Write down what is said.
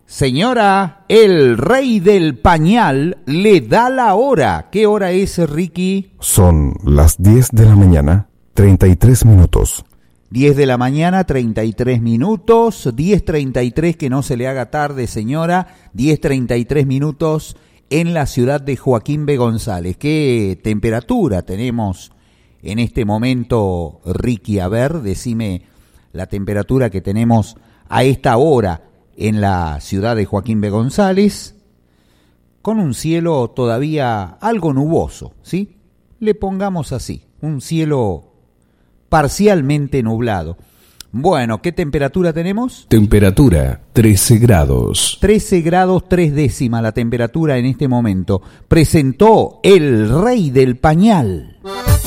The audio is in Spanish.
Señora, el rey del pañal le da la hora. ¿Qué hora es, Ricky? Son las 10 de la mañana, 33 minutos. 10 de la mañana, 33 minutos. 10:33, que no se le haga tarde, señora. 10:33 minutos en la ciudad de Joaquín B. González. ¿Qué temperatura tenemos en este momento, Ricky? A ver, decime la temperatura que tenemos a esta hora en la ciudad de Joaquín B. González, con un cielo todavía algo nuboso, ¿sí? Le pongamos así, un cielo parcialmente nublado. Bueno, ¿qué temperatura tenemos? Temperatura 13 grados. 13 grados 3 décimas la temperatura en este momento. Presentó el rey del pañal.